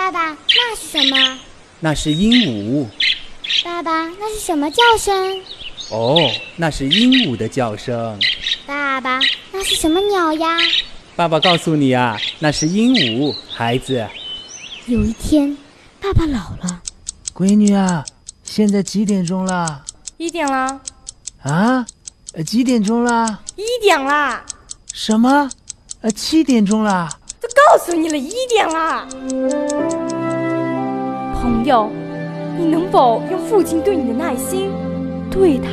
爸爸，那是什么？ 那是鹦鹉。 爸爸，那是什么叫声？ 哦，那是鹦鹉的叫声。 爸爸，那是什么鸟呀？ 爸爸告诉你啊，那是鹦鹉，孩子。 有一天，爸爸老了。 闺女啊，现在几点钟了 ？1点了。 啊？几点钟了 ？1点啦。 什么？7点钟了。 都告诉你了，1点啦。朋友，你能否用父亲对你的耐心对他